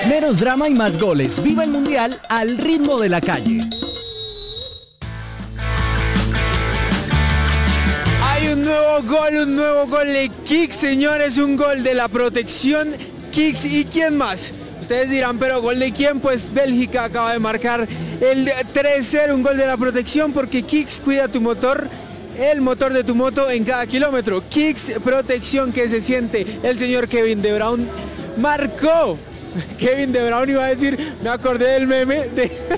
Menos drama y más goles. Viva el Mundial al ritmo de la calle. Hay un nuevo gol de Kicks, señores, un gol de la protección Kicks. ¿Y quién más? Ustedes dirán, ¿pero gol de quién? Pues Bélgica acaba de marcar el 3-0, un gol de la protección, porque Kicks cuida tu motor, el motor de tu moto en cada kilómetro. Kicks, protección que se siente. El señor Kevin De Bruyne marcó. Kevin De Bruyne iba a decir, me acordé del meme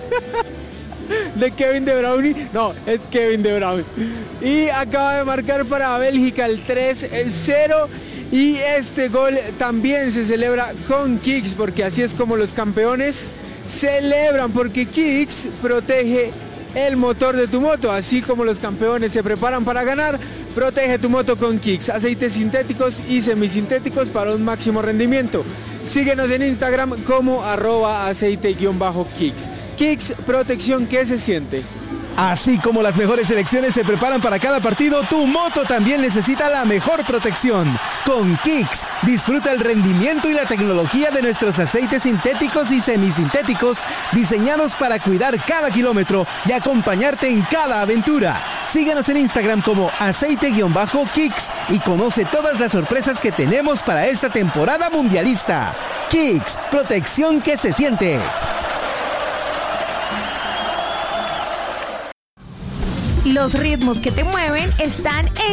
de Kevin De Bruyne. No, es Kevin De Bruyne. Y acaba de marcar para Bélgica el 3-0. Y este gol también se celebra con Kicks, porque así es como los campeones celebran, porque Kicks protege el motor de tu moto, así como los campeones se preparan para ganar. Protege tu moto con Kicks, aceites sintéticos y semisintéticos para un máximo rendimiento. Síguenos en Instagram como @aceite_Kicks. Kicks, protección que se siente. Así como las mejores selecciones se preparan para cada partido, tu moto también necesita la mejor protección. Con Kicks, disfruta el rendimiento y la tecnología de nuestros aceites sintéticos y semisintéticos diseñados para cuidar cada kilómetro y acompañarte en cada aventura. Síguenos en Instagram como aceite_Kicks y conoce todas las sorpresas que tenemos para esta temporada mundialista. Kicks, protección que se siente. Los ritmos que te mueven están en